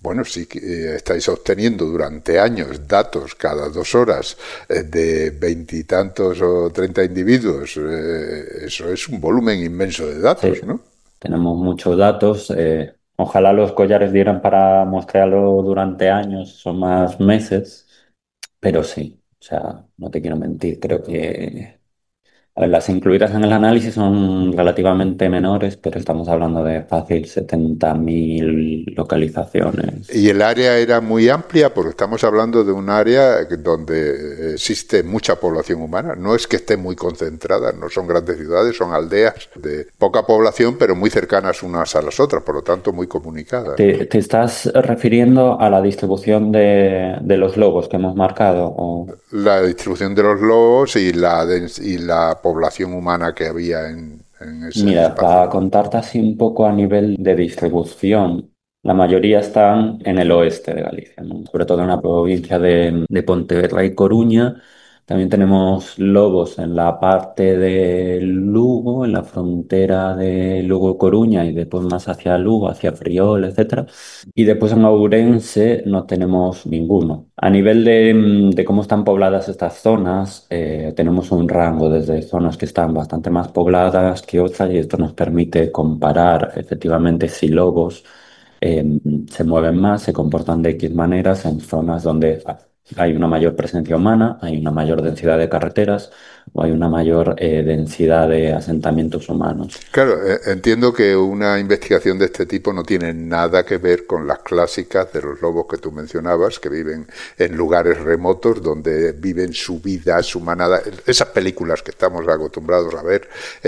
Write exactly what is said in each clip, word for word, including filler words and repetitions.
Bueno, sí que eh, estáis obteniendo durante años datos cada dos horas eh, de veintitantos o treinta individuos. Eh, eso es un volumen inmenso de datos, Sí, ¿no? tenemos muchos datos. Eh, ojalá los collares dieran para mostrarlo durante años, son más meses, pero sí, o sea, no te quiero mentir, creo que a ver, las incluidas en el análisis son relativamente menores, pero estamos hablando de fácil setenta mil Y localizaciones. el área era muy amplia porque estamos hablando de un área donde existe mucha población humana. No es que esté muy concentrada, no son grandes ciudades, son aldeas de poca población, pero muy cercanas unas a las otras, por lo tanto muy comunicadas, ¿no? ¿Te, te estás refiriendo a la distribución de, de los logos que hemos marcado? O... La distribución de los lobos y la, dens- y la población humana que había en, en ese Mira, para espacio. contarte así un poco a nivel de distribución, la mayoría están en el oeste de Galicia, ¿no? Sobre todo en la provincia de, de Pontevedra y Coruña. También tenemos lobos en la parte de Lugo, en la frontera de Lugo-Coruña y después más hacia Lugo, hacia Friol, etcétera. Y después en Ourense no tenemos ninguno. A nivel de, mm, de cómo están pobladas estas zonas, eh, tenemos un rango desde zonas que están bastante más pobladas que otras y esto nos permite comparar efectivamente si lobos eh, se mueven más, se comportan de X maneras en zonas donde hay una mayor presencia humana, hay una mayor densidad de carreteras o hay una mayor eh, densidad de asentamientos humanos. Claro, eh, entiendo que una investigación de este tipo no tiene nada que ver con las clásicas de los lobos que tú mencionabas, que viven en lugares remotos donde viven su vida, su manada. Esas películas que estamos acostumbrados a ver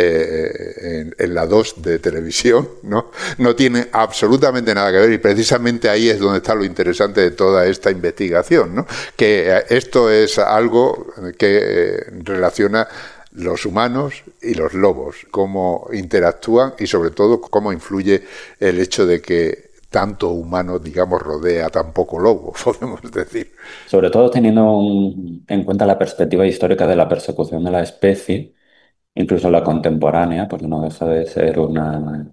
eh, en, en la dos de televisión, ¿no? No tienen absolutamente nada que ver y precisamente ahí es donde está lo interesante de toda esta investigación, ¿no? Que eh, esto es algo que eh, relaciona los humanos y los lobos, cómo interactúan y sobre todo cómo influye el hecho de que tanto humano, digamos, rodea tan poco lobo, podemos decir. Sobre todo teniendo un- en cuenta la perspectiva histórica de la persecución de la especie, incluso la contemporánea, porque no deja de ser una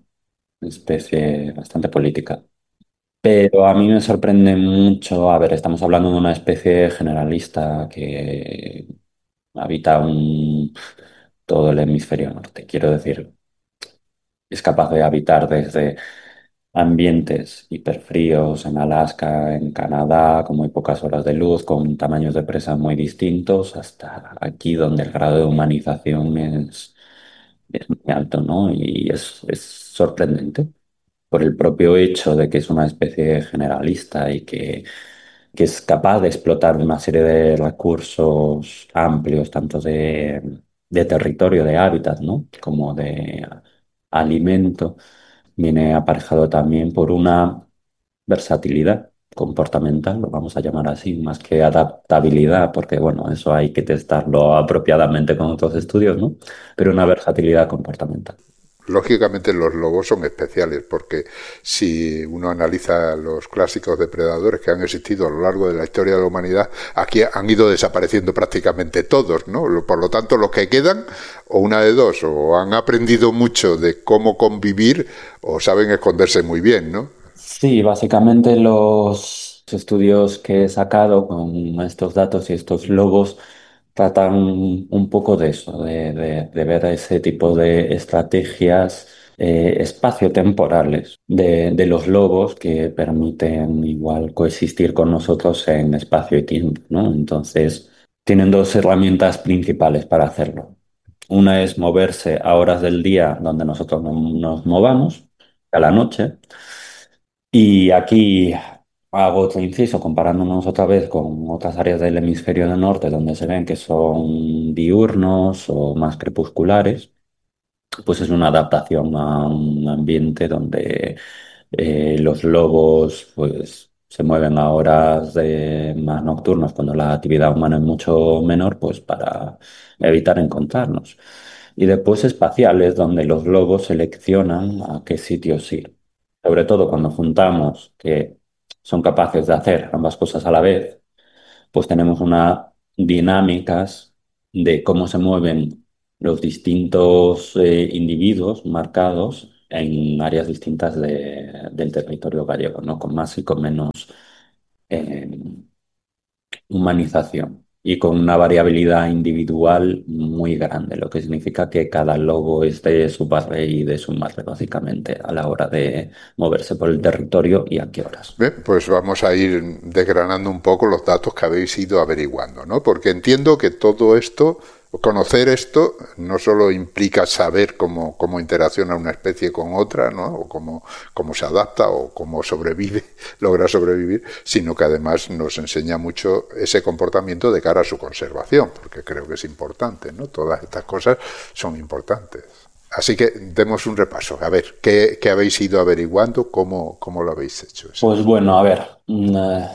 especie bastante política. Pero a mí me sorprende mucho, a ver, estamos hablando de una especie generalista que habita un, todo el hemisferio norte. Quiero decir, es capaz de habitar desde ambientes hiperfríos en Alaska, en Canadá, con muy pocas horas de luz, con tamaños de presa muy distintos, hasta aquí donde el grado de humanización es, es muy alto, ¿no? Y es, es sorprendente por el propio hecho de que es una especie generalista y que, que es capaz de explotar una serie de recursos amplios, tanto de, de territorio, de hábitat, ¿no? Como de alimento, viene aparejado también por una versatilidad comportamental, lo vamos a llamar así, más que adaptabilidad, porque bueno, eso hay que testarlo apropiadamente con otros estudios, ¿no? Pero una versatilidad comportamental. Lógicamente los lobos son especiales porque si uno analiza los clásicos depredadores que han existido a lo largo de la historia de la humanidad, aquí han ido desapareciendo prácticamente todos, ¿no? Por lo tanto, los que quedan, o una de dos, o han aprendido mucho de cómo convivir o saben esconderse muy bien, ¿no? Sí, básicamente los estudios que he sacado con estos datos y estos logos tratan un poco de eso, de, de- de ver ese tipo de estrategias eh, espaciotemporales de, de los lobos que permiten igual coexistir con nosotros en espacio y tiempo, ¿no? Entonces, tienen dos herramientas principales para hacerlo. Una es moverse a horas del día donde nosotros no nos movamos, a la noche. Y aquí hago otro inciso comparándonos otra vez con otras áreas del hemisferio del norte donde se ven que son diurnos o más crepusculares, pues es una adaptación a un ambiente donde eh, los lobos pues se mueven a horas de- más nocturnas cuando la actividad humana es mucho menor, pues para evitar encontrarnos. Y después espaciales donde los lobos seleccionan a qué sitios ir. Sobre todo cuando juntamos que son capaces de hacer ambas cosas a la vez, pues tenemos unas dinámicas de cómo se mueven los distintos eh, individuos marcados en áreas distintas de- del territorio gallego, ¿no? Con más y con menos eh, humanización y con una variabilidad individual muy grande, lo que significa que cada lobo es de su padre y de su madre, básicamente, a la hora de moverse por el territorio y a qué horas. Bien, pues vamos a ir desgranando un poco los datos que habéis ido averiguando, ¿no? Porque entiendo que todo esto, conocer esto, no solo implica saber cómo, cómo interacciona una especie con otra, ¿no? O cómo, cómo se adapta o cómo sobrevive, logra sobrevivir, sino que además nos enseña mucho ese comportamiento de cara a su conservación, porque creo que es importante, ¿no? Todas estas cosas son importantes. Así que demos un repaso. A ver, ¿qué, qué habéis ido averiguando? ¿Cómo, cómo lo habéis hecho eso? Pues bueno, a ver, mm, eh,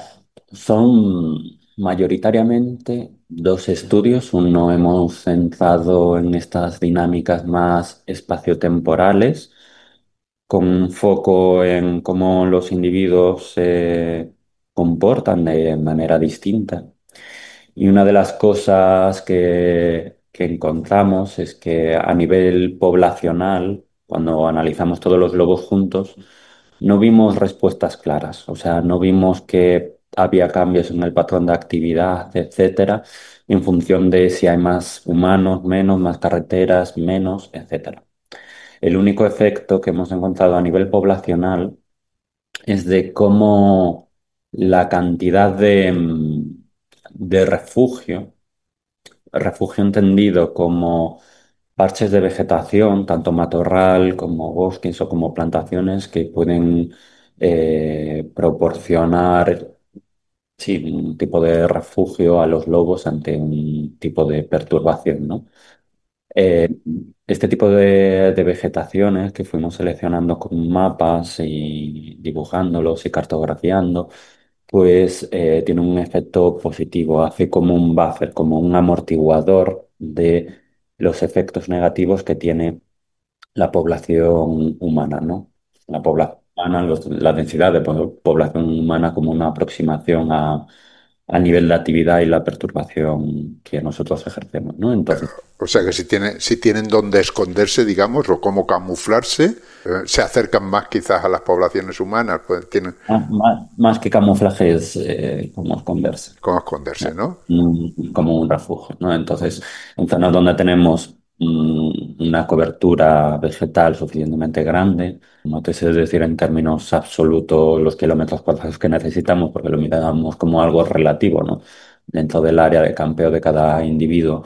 son mayoritariamente dos estudios. Uno hemos centrado en estas dinámicas más espaciotemporales, con un foco en cómo los individuos se comportan de manera distinta. Y una de las cosas que, que encontramos es que a nivel poblacional, cuando analizamos todos los lobos juntos, no vimos respuestas claras. O sea, no vimos que había cambios en el patrón de actividad, etcétera, en función de si hay más humanos, menos, más carreteras, menos, etcétera. El único efecto que hemos encontrado a nivel poblacional es de cómo la cantidad de, mm, de refugio, refugio entendido como parches de vegetación, tanto matorral como bosques o como plantaciones que pueden eh, proporcionar, sí, un tipo de refugio a los lobos ante un tipo de perturbación, ¿no? Eh, este tipo de, de vegetaciones que fuimos seleccionando con mapas y dibujándolos y cartografiando, pues eh, tiene un efecto positivo, hace como un buffer, como un amortiguador de los efectos negativos que tiene la población humana, ¿no? La población humana, los- la densidad de po- población humana como una aproximación a, al nivel de actividad y la perturbación que nosotros ejercemos, ¿no? Entonces, O sea que si, tiene, si tienen dónde esconderse, digamos, o cómo camuflarse, eh, se acercan más quizás a las poblaciones humanas, pues tienen más, más- más que camuflaje es eh, como esconderse. cómo esconderse, ¿no? un- como un refugio, ¿no? Entonces, en zonas donde tenemos mm, una cobertura vegetal suficientemente grande, no te sé decir en términos absolutos los kilómetros cuadrados que necesitamos, porque lo miramos como algo relativo, ¿no? Dentro del área de campeo de cada individuo,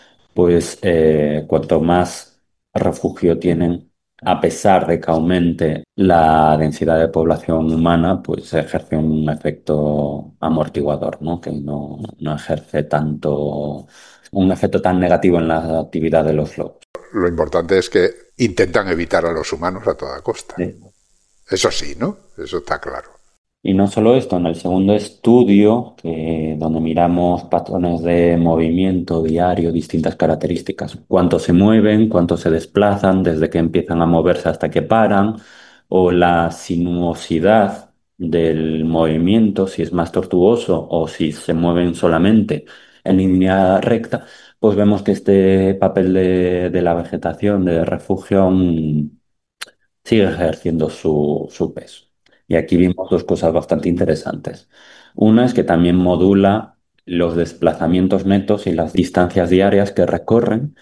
pues eh, cuanto más refugio tienen, a pesar de que aumente la densidad de población humana, pues ejerce un efecto amortiguador, ¿no? Que no, no ejerce tanto, un efecto tan negativo en la actividad de los lobos. Lo importante es que intentan evitar a los humanos a toda costa. Sí. Eso sí, ¿no? Eso está claro. Y no solo esto, en el segundo estudio, que, donde miramos patrones de movimiento diario, distintas características, cuánto se mueven, cuánto se desplazan, desde que empiezan a moverse hasta que paran, o la sinuosidad del movimiento, si es más tortuoso o si se mueven solamente en línea recta, pues vemos que este papel de, de la vegetación, de refugio, mm, sigue ejerciendo su, su peso. Y aquí vimos dos cosas bastante interesantes. Una es que también modula los desplazamientos netos y las distancias diarias que recorren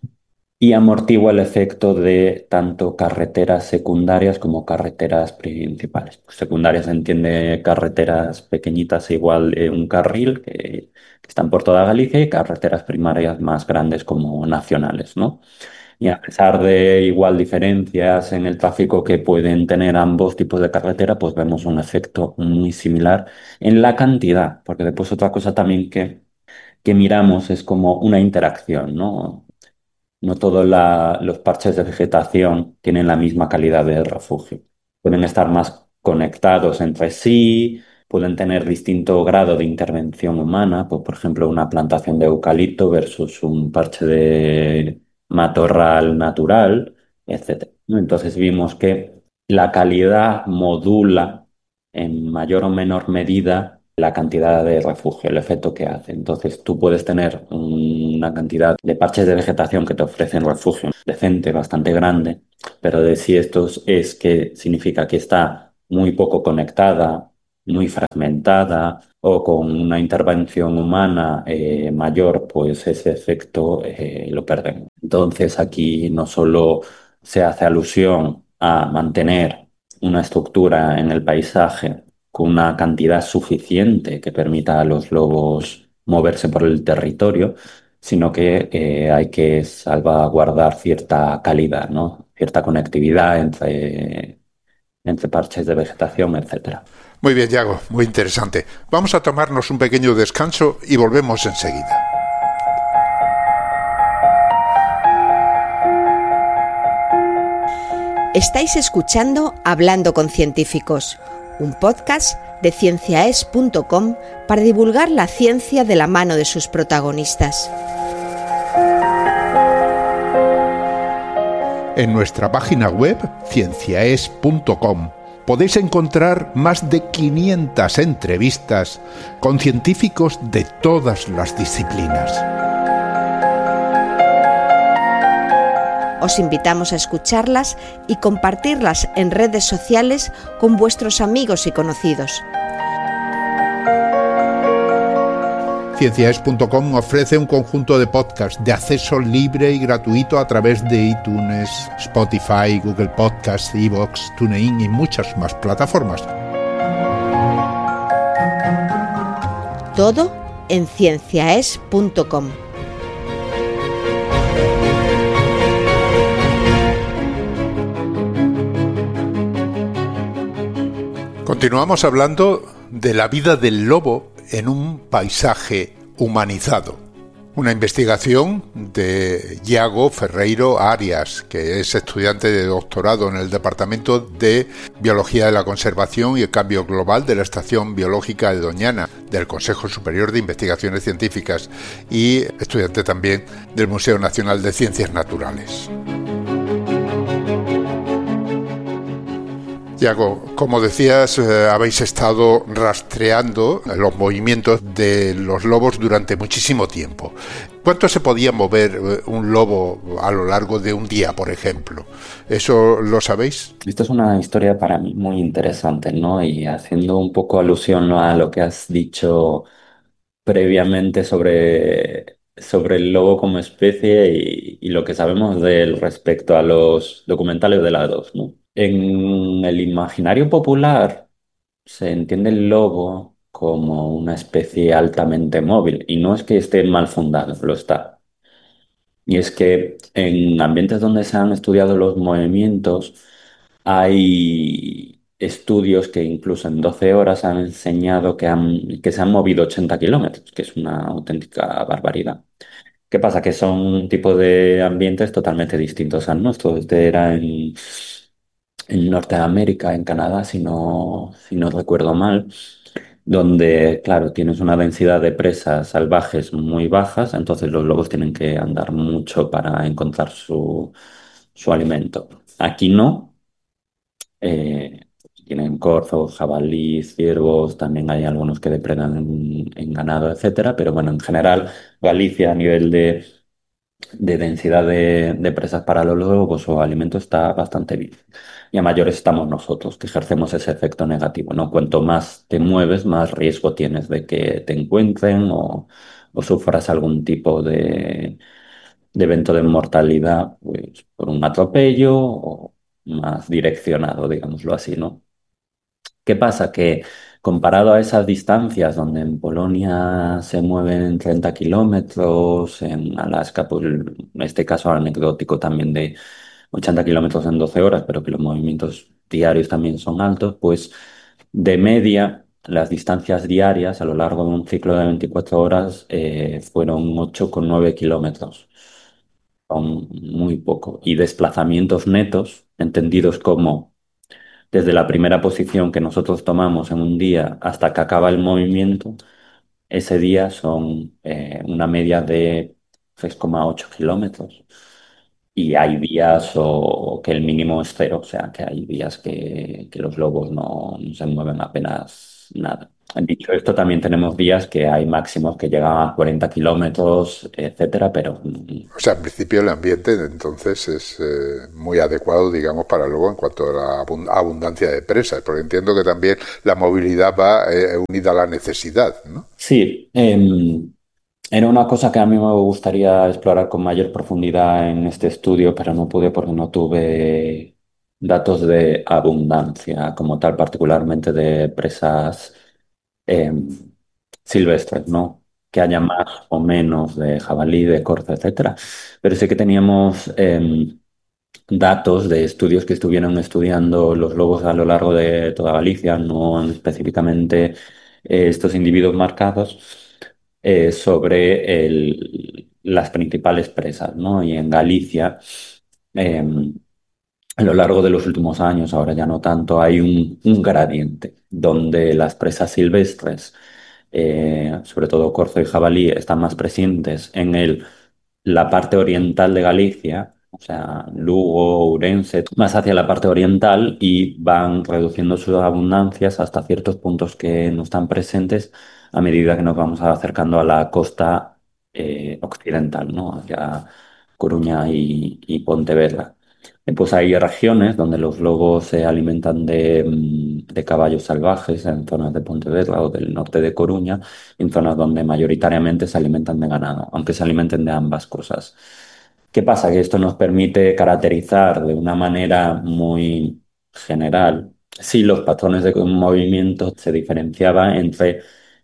y amortigua el efecto de tanto carreteras secundarias como carreteras principales. Secundarias se entiende carreteras pequeñitas igual de un carril que, que están por toda Galicia y carreteras primarias más grandes como nacionales, ¿no? Y a pesar de igual diferencias en el tráfico que pueden tener ambos tipos de carretera, pues vemos un efecto muy similar en la cantidad, porque después otra cosa también que, que miramos es como una interacción, ¿no? No todos la- los parches de vegetación tienen la misma calidad de refugio. Pueden estar más conectados entre sí, pueden tener distinto grado de intervención humana, pues, por ejemplo, una plantación de eucalipto versus un parche de matorral natural, etcétera, ¿no? Entonces vimos que la calidad modula en mayor o menor medida la cantidad de refugio, el efecto que hace. Entonces, tú puedes tener una cantidad de parches de vegetación que te ofrecen refugio decente, bastante grande, pero de si esto es que significa que está muy poco conectada, muy fragmentada o con una intervención humana eh, mayor, pues ese efecto eh, lo perdemos. Entonces, aquí no solo se hace alusión a mantener una estructura en el paisaje con una cantidad suficiente que permita a los lobos moverse por el territorio, sino que eh, hay que salvaguardar cierta calidad, ¿no? Cierta conectividad entre, entre parches de vegetación, etcétera. Muy bien, Yago, muy interesante. Vamos a tomarnos un pequeño descanso y volvemos enseguida. Estáis escuchando Hablando con Científicos, un podcast de cienciaes punto com para divulgar la ciencia de la mano de sus protagonistas. En nuestra página web, cienciaes punto com, podéis encontrar más de quinientas entrevistas con científicos de todas las disciplinas. Os invitamos a escucharlas y compartirlas en redes sociales con vuestros amigos y conocidos. cienciaes punto com ofrece un conjunto de podcasts de acceso libre y gratuito a través de iTunes, Spotify, Google Podcasts, iVoox, TuneIn y muchas más plataformas. Todo en cienciaes punto com. Continuamos hablando de la vida del lobo en un paisaje humanizado. Una investigación de Yago Ferreiro Arias, que es estudiante de doctorado en el Departamento de Biología de la Conservación y el Cambio Global de la Estación Biológica de Doñana, del Consejo Superior de Investigaciones Científicas, y estudiante también del Museo Nacional de Ciencias Naturales. Yago, como decías, eh, habéis estado rastreando los movimientos de los lobos durante muchísimo tiempo. ¿Cuánto se podía mover eh, un lobo a lo largo de un día, por ejemplo? ¿Eso lo sabéis? Esto es una historia para mí muy interesante, ¿no? Y haciendo un poco alusión, ¿no?, a lo que has dicho previamente sobre, sobre el lobo como especie y, y lo que sabemos de él respecto a los documentales de la dos, ¿no? En el imaginario popular se entiende el lobo como una especie altamente móvil y no es que esté mal fundado, lo está. Y es que en ambientes donde se han estudiado los movimientos hay estudios que incluso en doce horas han enseñado que, han, que se han movido ochenta kilómetros, que es una auténtica barbaridad. ¿Qué pasa? Que son un tipo de ambientes totalmente distintos al nuestro. Este era en, en Norteamérica, en Canadá, si no, si no recuerdo mal, donde, claro, tienes una densidad de presas salvajes muy bajas, entonces los lobos tienen que andar mucho para encontrar su, su alimento. Aquí no. eh, Tienen corzos, jabalíes, ciervos, también hay algunos que depredan en, en ganado, etcétera. Pero bueno, en general, Galicia a nivel de de densidad de, de presas para los lobos o alimento está bastante bien. Y a mayores estamos nosotros, que ejercemos ese efecto negativo, ¿no? Cuanto más te mueves, más riesgo tienes de que te encuentren o, o sufras algún tipo de, de evento de mortalidad, pues por un atropello o más direccionado, digámoslo así, ¿no? ¿Qué pasa? Que comparado a esas distancias donde en Polonia se mueven treinta kilómetros, en Alaska, pues en este caso anecdótico también de ochenta kilómetros en doce horas, pero que los movimientos diarios también son altos, pues de media las distancias diarias a lo largo de un ciclo de veinticuatro horas eh, fueron ocho coma nueve kilómetros. Son muy poco. Y desplazamientos netos, entendidos como desde la primera posición que nosotros tomamos en un día hasta que acaba el movimiento, ese día son eh, una media de seis coma ocho kilómetros. Y hay días o, que el mínimo es cero, o sea, que hay días que, que los lobos no, no se mueven apenas pues nada. Dicho esto, también tenemos días que hay máximos que llegan a cuarenta kilómetros, etcétera, pero mm, O sea, en principio el ambiente entonces es eh, muy adecuado, digamos, para luego en cuanto a la abun- abundancia de presas, porque entiendo que también la movilidad va eh, unida a la necesidad, ¿no? sí, em, era una cosa que a mí me gustaría explorar con mayor profundidad en este estudio, pero no pude porque no tuve datos de abundancia como tal, particularmente de presas em, silvestres, ¿no? Que haya más o menos de jabalí, de corzo, etcétera. Pero sí que teníamos em, datos de estudios que estuvieron estudiando los lobos a lo largo de toda Galicia, no específicamente eh, estos individuos marcados, eh, sobre el- las principales presas, ¿no? Y en Galicia, eh, a lo largo de los últimos años, ahora ya no tanto, hay un, un gradiente donde las presas silvestres, eh, sobre todo corzo y jabalí, están más presentes en el la parte oriental de Galicia, o sea, Lugo, Ourense, más hacia la parte oriental y van reduciendo sus abundancias hasta ciertos puntos que no están presentes a medida que nos vamos acercando a la costa eh, occidental, ¿no? Hacia Coruña y, y Pontevedra. Eh, Pues hay regiones donde los lobos se alimentan de, mm, de caballos salvajes en zonas de Pontevedra o del norte de Coruña, en zonas donde mayoritariamente se alimentan de ganado, aunque se alimenten de ambas cosas. ¿Qué pasa? Que esto nos permite caracterizar de una manera muy general si los patrones de movimiento se diferenciaban entre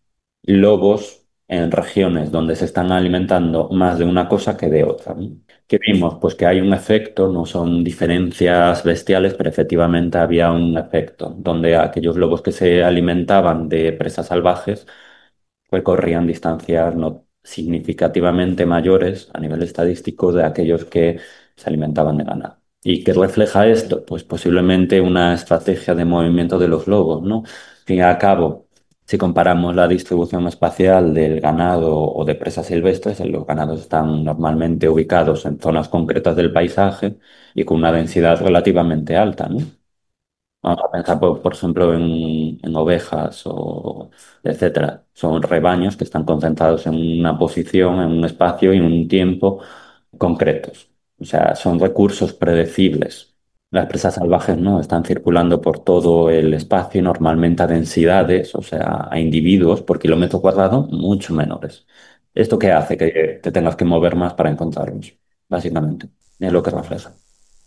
lobos en regiones donde se están alimentando más de una cosa que de otra, ¿no? ¿Qué vimos? Pues que hay un efecto, no son diferencias bestiales, pero efectivamente había un efecto, donde aquellos lobos que se alimentaban de presas salvajes recorrían distancias no significativamente mayores a nivel estadístico de aquellos que se alimentaban de ganado. ¿Y qué refleja esto? Pues posiblemente una estrategia de movimiento de los lobos, ¿no? Al fin y al cabo, si comparamos la distribución espacial del ganado o de presas silvestres, los ganados están normalmente ubicados en zonas concretas del paisaje y con una densidad relativamente alta, ¿no? Vamos a pensar, por, por ejemplo, en, en ovejas o etcétera. Son rebaños que están concentrados en una posición, en un espacio y en un tiempo concretos. O sea, son recursos predecibles. Las presas salvajes no están circulando por todo el espacio, normalmente a densidades, o sea, a individuos por kilómetro cuadrado mucho menores. ¿Esto qué hace? Que te tengas que mover más para encontrarlos, básicamente. Es lo que refleja.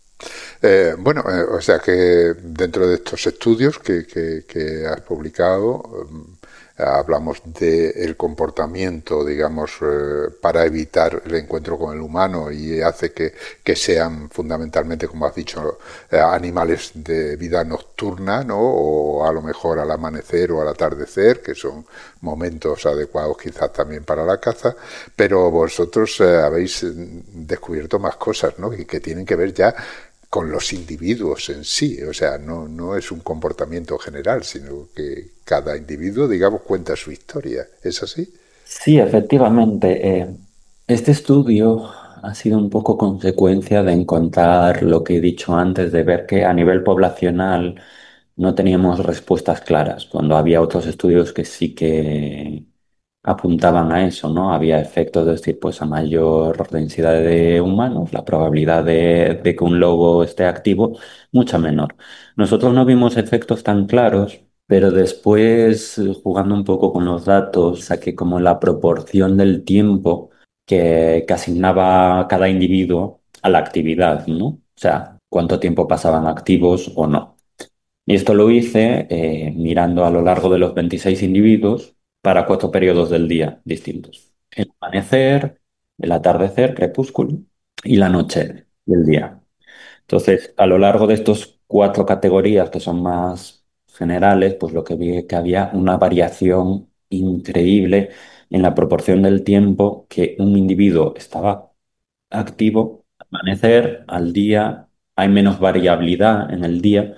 Eh, bueno, eh, o sea que dentro de estos estudios que, que- que has publicado, mm, hablamos del comportamiento, digamos, eh, para evitar el encuentro con el humano y hace que, que sean fundamentalmente, como has dicho, eh, animales de vida nocturna, ¿no? O a lo mejor al amanecer o al atardecer, que son momentos adecuados quizás también para la caza, pero vosotros eh, habéis mm, descubierto más cosas, ¿no? Y que tienen que ver ya con los individuos en sí, o sea, no, no es un comportamiento general, sino que cada individuo, digamos, cuenta su historia. ¿Es así? Sí, efectivamente. eh, este estudio ha sido un poco consecuencia de encontrar lo que he dicho antes, de ver que a nivel poblacional no teníamos respuestas claras, cuando había otros estudios que sí que apuntaban a eso, ¿no? Había efectos, es decir, pues a mayor densidad de humanos, la probabilidad de, de que un lobo esté activo, mucha menor. Nosotros no vimos efectos tan claros. Pero después, eh, jugando un poco con los datos, saqué como la proporción del tiempo que, que asignaba cada individuo a la actividad, ¿no? O sea, cuánto tiempo pasaban activos o no. Y esto lo hice eh, mirando a lo largo de los veintiséis individuos para cuatro periodos del día distintos. El amanecer, el atardecer, crepúsculo, y la noche del día. Entonces, a lo largo de estos cuatro categorías que son más generales, pues lo que vi es que había una variación increíble en la proporción del tiempo que un individuo estaba activo. Al amanecer, al día, hay menos variabilidad en el día,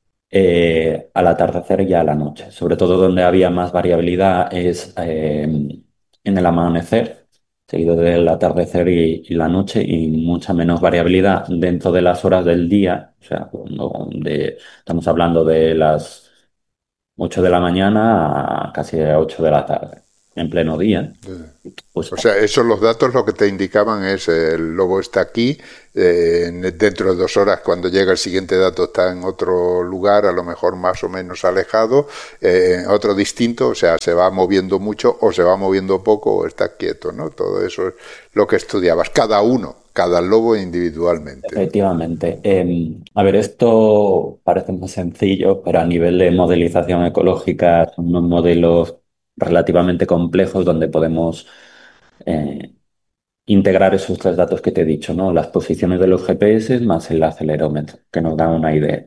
eh, al atardecer y a la noche. Sobre todo donde había más variabilidad es eh, en el amanecer, seguido del atardecer y, y la noche, y mucha menos variabilidad dentro de las horas del día. O sea, cuando de- estamos hablando de las ocho de la mañana a casi ocho de la tarde, en pleno día. Pues O sea, esos los datos lo que te indicaban es eh, el lobo está aquí, eh, en- dentro de dos horas cuando llega el siguiente dato está en otro lugar, a lo mejor más o menos alejado, eh, otro distinto, o sea, se va moviendo mucho o se va moviendo poco o está quieto, ¿no? Todo eso es lo que estudiabas, cada uno, cada lobo individualmente, ¿no? efectivamente. Em, a ver, esto parece muy sencillo, pero a nivel de modelización ecológica son unos modelos relativamente complejos donde podemos eh, integrar esos tres datos que te he dicho, ¿no? Las posiciones de los G P S más el acelerómetro, que nos dan una idea.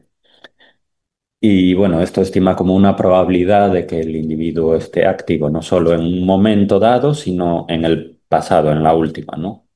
Y bueno, esto estima como una probabilidad de que el individuo esté activo, no solo en un momento dado, sino en el pasado, en la última, ¿no?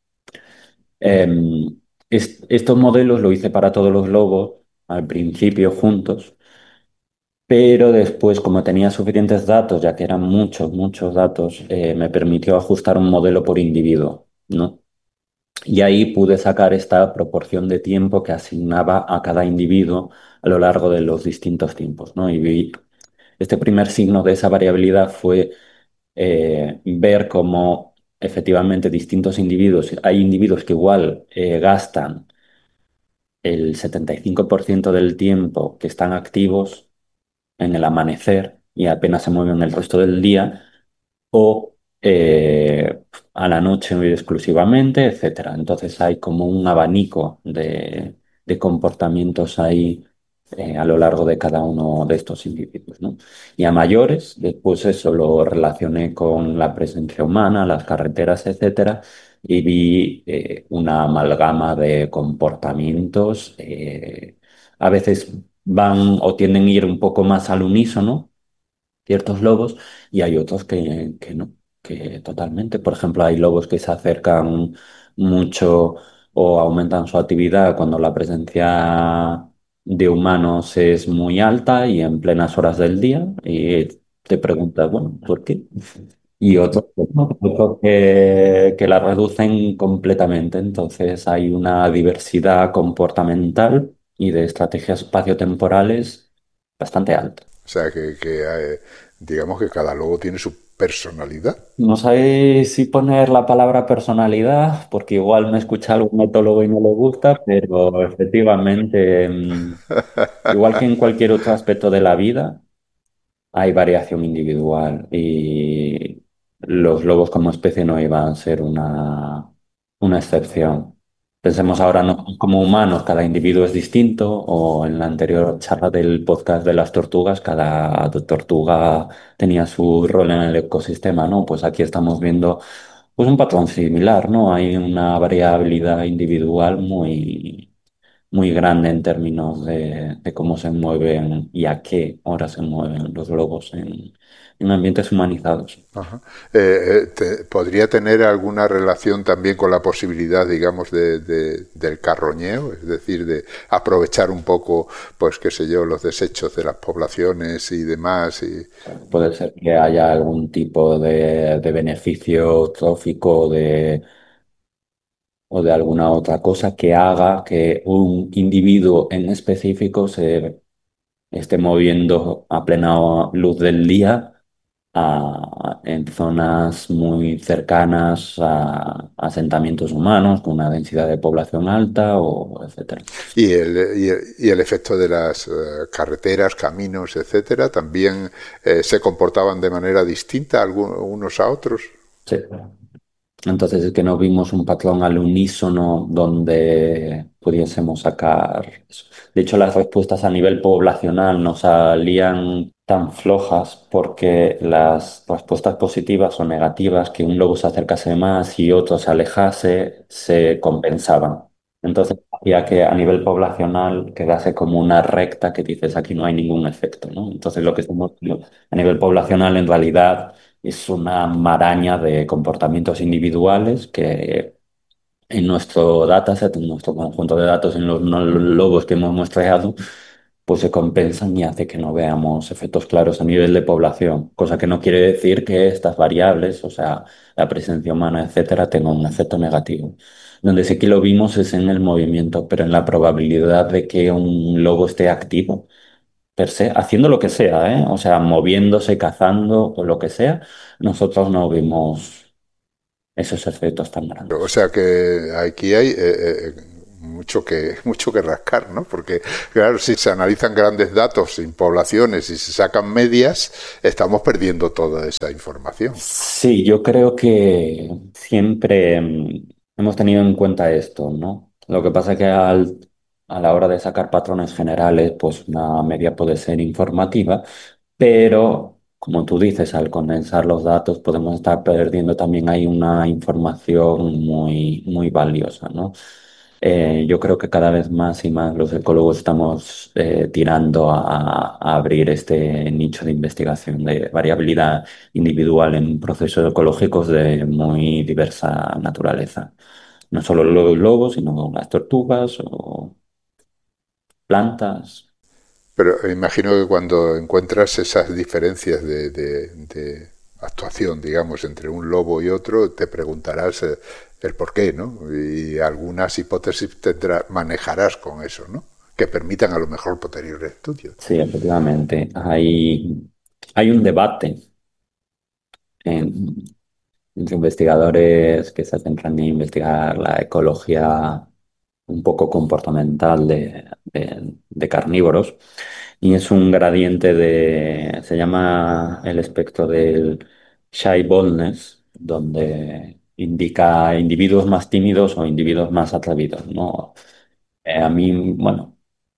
Em, es- estos modelos lo hice para todos los lobos al principio juntos, pero después, como tenía suficientes datos, ya que eran muchos, muchos datos, eh, me permitió ajustar un modelo por individuo, ¿no? Y ahí pude sacar esta proporción de tiempo que asignaba a cada individuo a lo largo de los distintos tiempos, ¿no? Y vi- este primer signo de esa variabilidad fue eh, ver cómo efectivamente distintos individuos, hay individuos que igual eh, gastan el setenta y cinco por ciento del tiempo que están activos en el amanecer y apenas se mueven el resto del día, o eh, a la noche exclusivamente, etcétera. Entonces hay como un abanico de, de comportamientos ahí eh, a lo largo de cada uno de estos individuos, ¿no? Y a mayores, después eso lo relacioné con la presencia humana, las carreteras, etcétera, y vi eh, una amalgama de comportamientos. Eh, a veces van o tienden a ir un poco más al unísono ciertos lobos y hay otros que, que no, que totalmente. Por ejemplo, hay lobos que se acercan mucho o aumentan su actividad cuando la presencia de humanos es muy alta y en plenas horas del día y te preguntas, bueno, ¿por qué? Y otros que no, otros que, que la reducen completamente. Entonces hay una diversidad comportamental y de estrategias espaciotemporales bastante alta. O sea, que, que, eh, digamos que cada lobo tiene su personalidad. No sé si poner la palabra personalidad, porque igual me escucha algún etólogo y no le gusta, pero efectivamente, mm, igual que en cualquier otro aspecto de la vida, hay variación individual y los lobos como especie no iban a ser una, una excepción. Pensemos ahora no como humanos, cada individuo es distinto, o en la anterior charla del podcast de las tortugas, cada tortuga tenía su rol en el ecosistema, ¿no? Pues aquí estamos viendo pues un patrón similar, ¿no? Hay una variabilidad individual muy, muy grande en términos de, de cómo se mueven y a qué hora se mueven los lobos en, en ambientes humanizados. Ajá. Eh, eh, te- ¿podría tener alguna relación también con la posibilidad, digamos, de, de- del carroñeo? Es decir, de aprovechar un poco, pues qué sé yo, los desechos de las poblaciones y demás. Y, Puede ser que haya algún tipo de, de beneficio trófico de, o de alguna otra cosa que haga que un individuo en específico se esté moviendo a plena luz del día a- en zonas muy cercanas a asentamientos humanos con una densidad de población alta o etcétera. y el, y el, y el efecto de las eh, carreteras, caminos, etcétera, también eh, se comportaban de manera distinta algunos, unos a otros. Sí. Entonces es que no vimos un patrón al unísono donde pudiésemos sacar eso. De hecho, las respuestas a nivel poblacional no salían tan flojas porque las respuestas positivas o negativas, que un lobo se acercase más y otro se alejase, se compensaban. Entonces hacía que a nivel poblacional quedase como una recta que dices aquí no hay ningún efecto, ¿no? Entonces lo que estamos viendo a nivel poblacional en realidad es una maraña de comportamientos individuales que en nuestro dataset, en nuestro conjunto de datos, en los no- lobos que hemos muestreado, pues se compensan y hace que no veamos efectos claros a nivel de población, cosa que no quiere decir que estas variables, o sea, la presencia humana, etcétera, tengan un efecto negativo. Donde sí que lo vimos es en el movimiento, pero en la probabilidad de que un lobo esté activo per se, haciendo lo que sea, ¿eh? O sea, moviéndose, cazando o lo que sea, nosotros no vimos esos efectos tan O grandes. sea que aquí hay eh, eh, mucho que mucho que rascar, ¿no? Porque claro, si se analizan grandes datos sin poblaciones y se sacan medias, estamos perdiendo toda esa información. Sí, yo creo que siempre mm, hemos tenido en cuenta esto, ¿no? Lo que pasa es que al- a la hora de sacar patrones generales, pues una media puede ser informativa, pero como tú dices, al condensar los datos podemos estar perdiendo también ahí una información muy, muy valiosa, ¿no? Eh, yo creo que cada vez más y más los ecólogos estamos eh, tirando a, a abrir este nicho de investigación de variabilidad individual en procesos ecológicos de muy diversa naturaleza. No solo los lobos, sino las tortugas o plantas. Pero imagino que cuando encuentras esas diferencias de, de, de actuación, digamos, entre un lobo y otro, te preguntarás eh, el por qué, ¿no? Y algunas hipótesis tendrás, manejarás con eso, ¿no? Que permitan a lo mejor posteriores estudios. Sí, efectivamente. Hay, hay un debate en- entre investigadores que se centran en investigar la ecología un poco comportamental de, de- de carnívoros y es un gradiente de, se llama el espectro del shy boldness, donde indica individuos más tímidos o individuos más atrevidos, ¿no? Eh, a mí, bueno.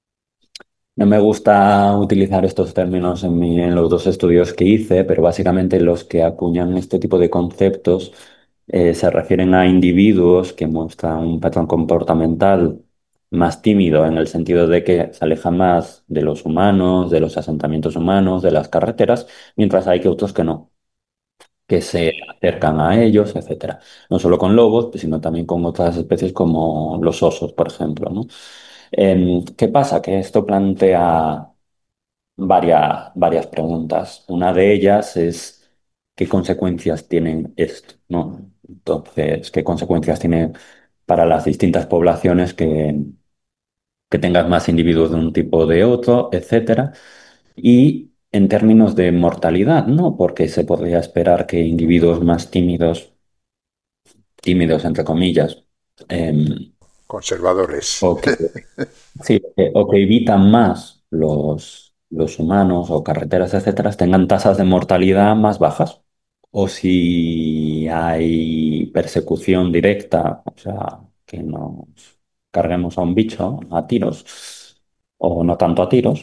No me gusta utilizar estos términos en, mi- en los dos estudios que hice, pero básicamente los que acuñan este tipo de conceptos eh, se refieren a individuos que muestran un patrón comportamental más tímido en el sentido de que se alejan más de los humanos, de los asentamientos humanos, de las carreteras, mientras hay que otros que no, que se acercan a ellos, etcétera. No solo con lobos, sino también con otras especies como los osos, por ejemplo, ¿no? Em, ¿qué pasa? Que esto plantea varias, varias preguntas. Una de ellas es ¿qué consecuencias tienen esto? ¿No? Entonces, ¿qué consecuencias tiene para las distintas poblaciones que, que tengas más individuos de un tipo o de otro, etcétera? Y en términos de mortalidad, ¿no? Porque se podría esperar que individuos más tímidos, tímidos entre comillas, em, Conservadores. o que sí, que- o que evitan más los, los humanos o carreteras, etcétera, tengan tasas de mortalidad más bajas. O si hay persecución directa, o sea, que nos carguemos a un bicho a tiros, o no tanto a tiros,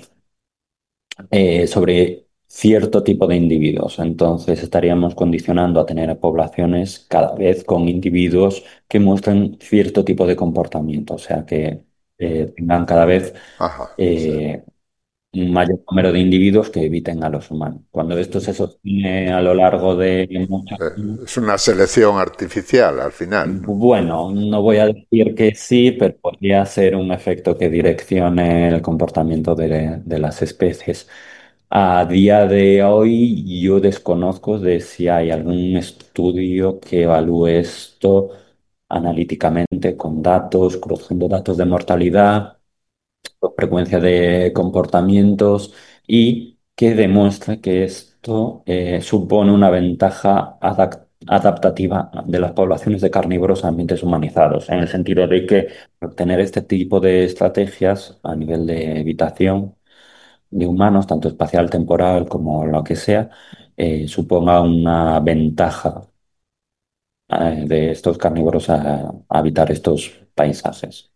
eh, sobre cierto tipo de individuos. Entonces estaríamos condicionando a tener poblaciones cada vez con individuos que muestren cierto tipo de comportamiento, o sea, que eh, tengan cada vez Ajá. Sí. eh, un mayor número de individuos que eviten a los humanos. Cuando esto se sostiene a lo largo de muchos Eh, años, Es una selección artificial al final, ¿no? bueno, no voy a decir que sí, pero podría ser un efecto que direccione el comportamiento de, de las especies. A día de hoy, yo desconozco de si hay algún estudio que evalúe esto analíticamente con datos, cruzando datos de mortalidad o frecuencia de comportamientos y que demuestra que esto eh, supone una ventaja adac- adaptativa de las poblaciones de carnívoros a ambientes humanizados, en el sentido de que obtener este tipo de estrategias a nivel de evitación de humanos, tanto espacial, temporal como lo que sea, eh, suponga una ventaja eh, de estos carnívoros a, a habitar estos paisajes.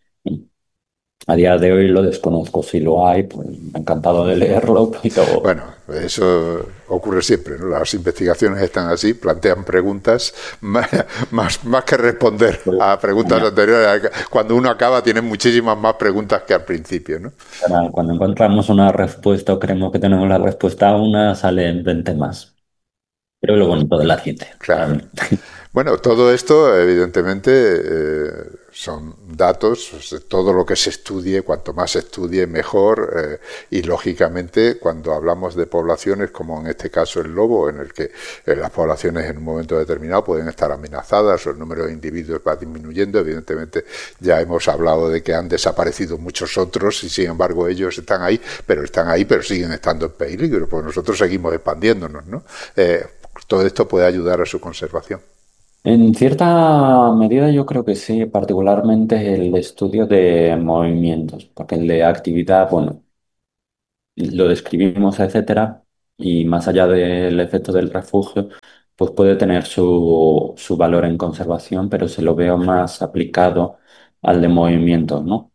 A día de hoy lo desconozco si lo hay, pues encantado de leerlo, pero Bueno, eso ocurre siempre, ¿no? Las investigaciones están así, plantean preguntas más, más, más que responder pues, a preguntas genial. anteriores. Cuando uno acaba, tiene muchísimas más preguntas que al principio, ¿no? Ahora, cuando encontramos una respuesta o creemos que tenemos la respuesta a una, salen veinte más. Pero es lo bonito de la ciencia para Claro. mí. Bueno, todo esto, evidentemente, eh, son datos, todo lo que se estudie, cuanto más se estudie, mejor, eh, y lógicamente, cuando hablamos de poblaciones, como en este caso el lobo, en el que eh, las poblaciones en un momento determinado pueden estar amenazadas o el número de individuos va disminuyendo, evidentemente ya hemos hablado de que han desaparecido muchos otros y sin embargo ellos están ahí, pero están ahí, pero siguen estando en peligro, pues nosotros seguimos expandiéndonos, ¿no? Eh, todo esto puede ayudar a su conservación. En cierta medida yo creo que sí, particularmente el estudio de movimientos, porque el de actividad, bueno, lo describimos, etcétera, y más allá del efecto del refugio, pues puede tener su, su valor en conservación, pero se lo veo más aplicado al de movimientos, ¿no?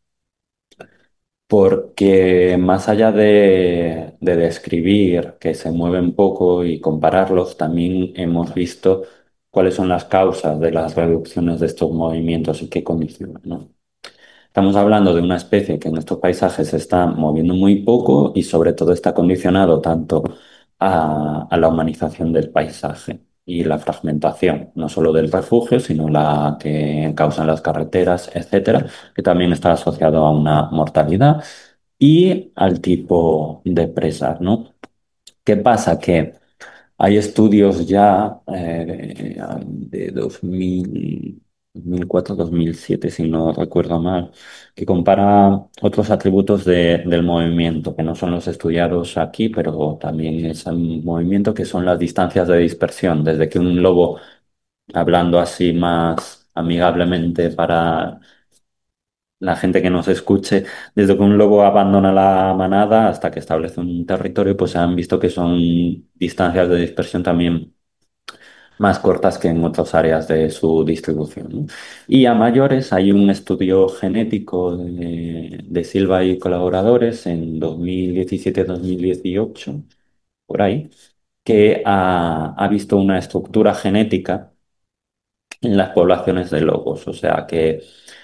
Porque más allá de, de describir que se mueven poco y compararlos, también hemos visto cuáles son las causas de las reducciones de estos movimientos y qué condicionan, ¿no? Estamos hablando de una especie que en estos paisajes se está moviendo muy poco y sobre todo está condicionado tanto a, a la humanización del paisaje y la fragmentación, no solo del refugio, sino la que causan las carreteras, etcétera, que también está asociado a una mortalidad y al tipo de presas, ¿no? ¿Qué pasa? Que hay estudios ya eh, de dos mil, dos mil cuatro, dos mil siete, si no recuerdo mal, que compara otros atributos de- del movimiento, que no son los estudiados aquí, pero también es un movimiento que son las distancias de dispersión, desde que un lobo, hablando así más amigablemente para la gente que nos escuche, desde que un lobo abandona la manada hasta que establece un territorio, pues se han visto que son distancias de dispersión también más cortas que en otras áreas de su distribución, ¿no? Y a mayores hay un estudio genético de, de Silva y colaboradores en dos mil diecisiete-dos mil dieciocho, por ahí, que ha, ha visto una estructura genética en las poblaciones de lobos. O sea que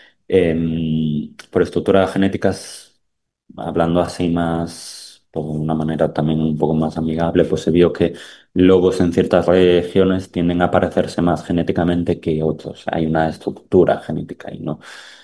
em, por estructuras genéticas, hablando así más, por una manera también un poco más amigable, pues se vio que lobos en ciertas regiones tienden a parecerse más genéticamente que otros. Hay una estructura genética y no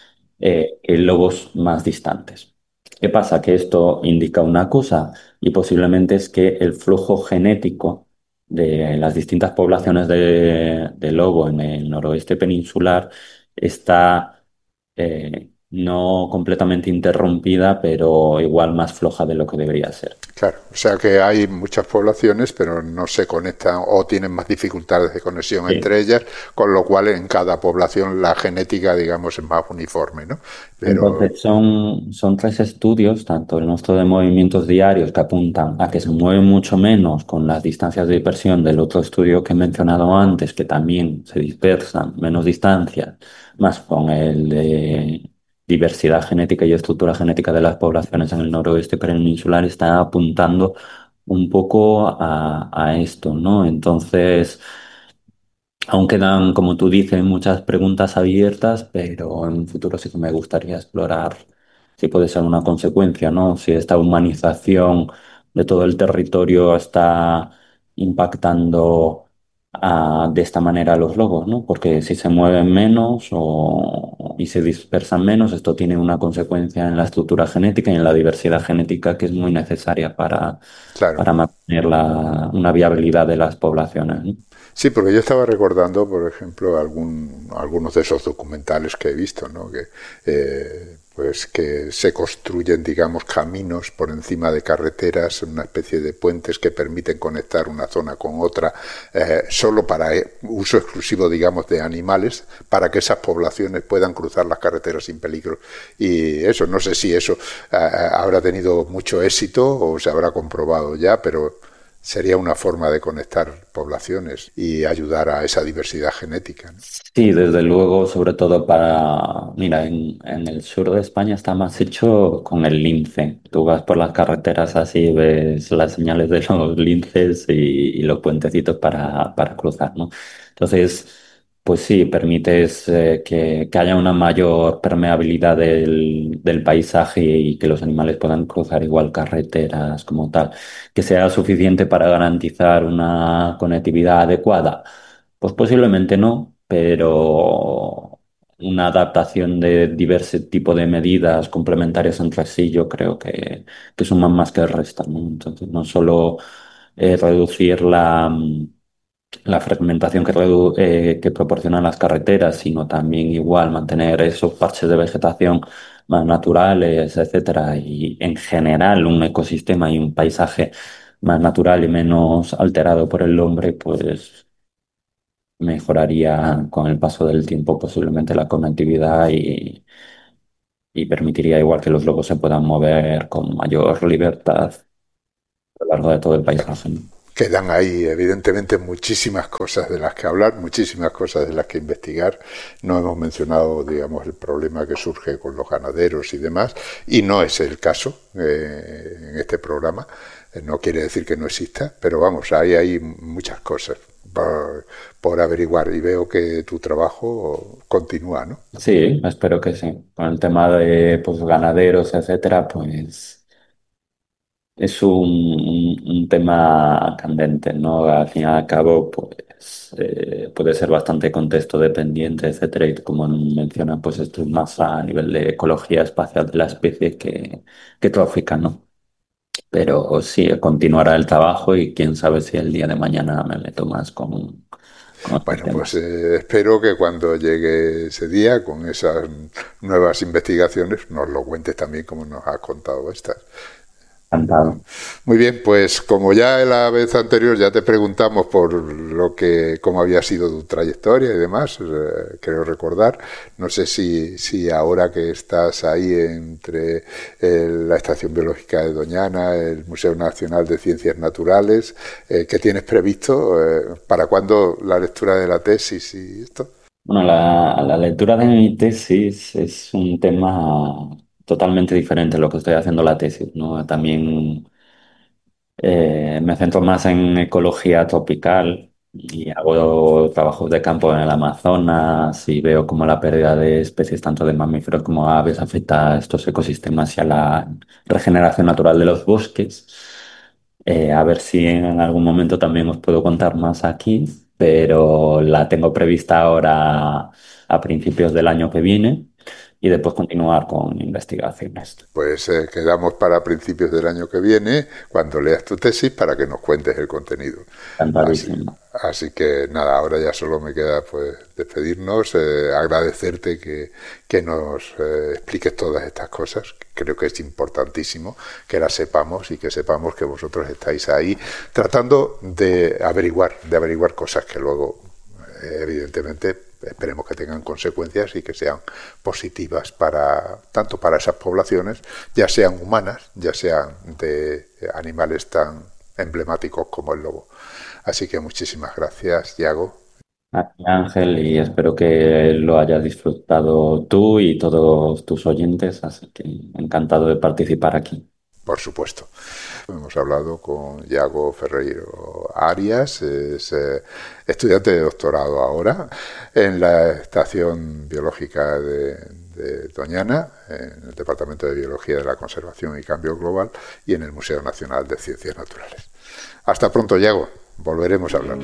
eh, que lobos más distantes. ¿Qué pasa? Que esto indica una cosa y posiblemente es que el flujo genético de las distintas poblaciones de, de lobo en el noroeste peninsular está eh, no completamente interrumpida, pero igual más floja de lo que debería ser. Claro, o sea que hay muchas poblaciones, pero no se conectan o tienen más dificultades de conexión Sí. entre ellas, con lo cual en cada población la genética, digamos, es más uniforme, ¿no? Pero, Entonces son, son tres estudios, tanto el nuestro de movimientos diarios, que apuntan a que se mueven mucho menos con las distancias de dispersión del otro estudio que he mencionado antes, que también se dispersan menos distancias, más con el de diversidad genética y estructura genética de las poblaciones en el noroeste peninsular, está apuntando un poco a, a esto, ¿no? Entonces... Aún quedan, como tú dices, muchas preguntas abiertas, pero en un futuro sí que me gustaría explorar si puede ser una consecuencia, ¿no? Si esta humanización de todo el territorio está impactando ah, de esta manera a los lobos, ¿no? Porque si se mueven menos o, y se dispersan menos, esto tiene una consecuencia en la estructura genética y en la diversidad genética que es muy necesaria para, claro, para mantener la, una viabilidad de las poblaciones, ¿no? sí, porque yo estaba recordando, por ejemplo, algún, algunos de esos documentales que he visto, ¿no? Que, eh, pues que se construyen, digamos, caminos por encima de carreteras, una especie de puentes que permiten conectar una zona con otra, eh, solo para uso exclusivo, digamos, de animales, para que esas poblaciones puedan cruzar las carreteras sin peligro. Y eso, no sé si eso eh, habrá tenido mucho éxito o se habrá comprobado ya, pero sería una forma de conectar poblaciones y ayudar a esa diversidad genética, ¿no? Sí, desde luego, sobre todo para, mira, en, en el sur de España está más hecho con el lince. Tú vas por las carreteras así, ves las señales de los linces y, y los puentecitos para, para cruzar, ¿no? Entonces, pues sí, permites eh, que, que haya una mayor permeabilidad del, del paisaje y que los animales puedan cruzar igual carreteras como tal, que sea suficiente para garantizar una conectividad adecuada. Pues posiblemente no, pero una adaptación de diversos tipos de medidas complementarias entre sí, yo creo que, que suman más que restan, ¿no? Entonces, no solo eh, reducir la, mm, la fragmentación que, redu- eh, que proporcionan las carreteras, sino también igual mantener esos parches de vegetación más naturales, etcétera, y en general un ecosistema y un paisaje más natural y menos alterado por el hombre, pues mejoraría con el paso del tiempo posiblemente la conectividad y, y permitiría igual que los lobos se puedan mover con mayor libertad a lo largo de todo el paisaje, ¿no? Quedan ahí, evidentemente, muchísimas cosas de las que hablar, muchísimas cosas de las que investigar. No hemos mencionado, digamos, el problema que surge con los ganaderos y demás, y no es el caso eh, en este programa. Eh, no quiere decir que no exista, pero vamos, hay, hay muchas cosas por, por averiguar, y veo que tu trabajo continúa, ¿no? Sí, espero que sí. Con el tema de pues, ganaderos, etcétera, pues es un, un- un tema candente, ¿no? Al fin y al cabo, pues eh, puede ser bastante contexto dependiente, etcétera, y como menciona, pues esto es más a nivel de ecología espacial de la especie que, que trófica, ¿no? Pero sí, continuará el trabajo y quién sabe si el día de mañana me meto más con, con otros Bueno, pues temas. eh, espero que cuando llegue ese día, con esas nuevas investigaciones, nos lo cuentes también como nos has contado estas. Encantado. Muy bien, pues como ya la vez anterior ya te preguntamos por lo que, cómo había sido tu trayectoria y demás, eh, creo recordar, no sé si, si ahora que estás ahí entre eh, la Estación Biológica de Doñana, el Museo Nacional de Ciencias Naturales, eh, ¿qué tienes previsto? Eh, ¿Para cuándo la lectura de la tesis y esto? Bueno, la, la lectura de mi tesis es un tema totalmente diferente a lo que estoy haciendo la tesis, ¿no? También eh, me centro más en ecología tropical y hago trabajos de campo en el Amazonas y veo cómo la pérdida de especies tanto de mamíferos como aves afecta a estos ecosistemas y a la regeneración natural de los bosques. Eh, a ver si en algún momento también os puedo contar más aquí, pero la tengo prevista ahora a principios del año que viene y después continuar con investigaciones. Pues eh, quedamos para principios del año que viene, cuando leas tu tesis, para que nos cuentes el contenido. Así, Encantadísimo. así que nada, ahora ya solo me queda pues despedirnos, eh, agradecerte que, que nos eh, expliques todas estas cosas. Creo que es importantísimo que las sepamos y que sepamos que vosotros estáis ahí tratando de averiguar, de averiguar cosas que luego, eh, evidentemente, esperemos que tengan consecuencias y que sean positivas para tanto para esas poblaciones, ya sean humanas, ya sean de animales tan emblemáticos como el lobo. Así que muchísimas gracias, Yago. A ti, Ángel, y espero que lo hayas disfrutado tú y todos tus oyentes, así que encantado de participar aquí. Por supuesto. Hemos hablado con Yago Ferreiro Arias, es eh, estudiante de doctorado ahora en la Estación Biológica de, de Doñana, en el Departamento de Biología de la Conservación y Cambio Global y en el Museo Nacional de Ciencias Naturales. Hasta pronto, Yago. Volveremos a hablar.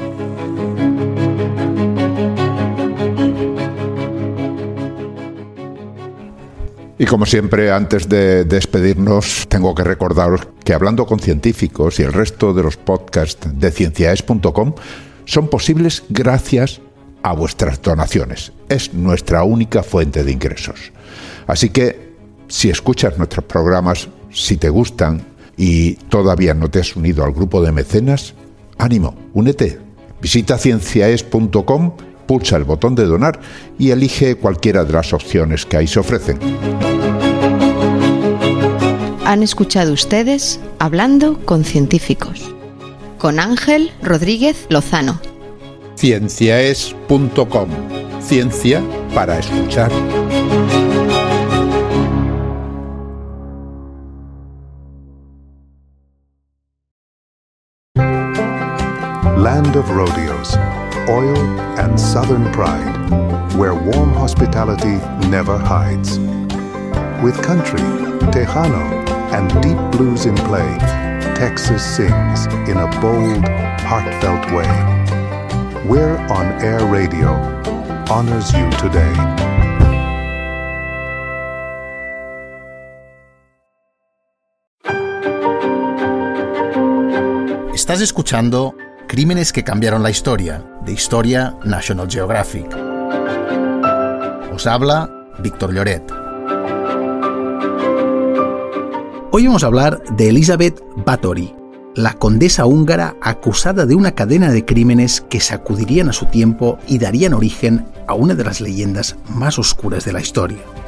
Y como siempre, antes de despedirnos, tengo que recordaros que Hablando con Científicos y el resto de los podcasts de cienciaes punto com son posibles gracias a vuestras donaciones. Es nuestra única fuente de ingresos. Así que, si escuchas nuestros programas, si te gustan y todavía no te has unido al grupo de mecenas, ánimo, únete. Visita cienciaes punto com, pulsa el botón de donar y elige cualquiera de las opciones que ahí se ofrecen. Han escuchado ustedes Hablando con Científicos, con Ángel Rodríguez Lozano. cienciaes punto com. Ciencia para escuchar. Land of rodeos, oil and southern pride, where warm hospitality never hides. With country, Tejano, and deep blues in play, Texas sings in a bold, heartfelt way. We're on air radio, honors you today. Estás escuchando Crímenes que cambiaron la historia, de Historia National Geographic. Os habla Víctor Lloret. Hoy vamos a hablar de Elizabeth Báthory, la condesa húngara acusada de una cadena de crímenes que sacudirían a su tiempo y darían origen a una de las leyendas más oscuras de la historia.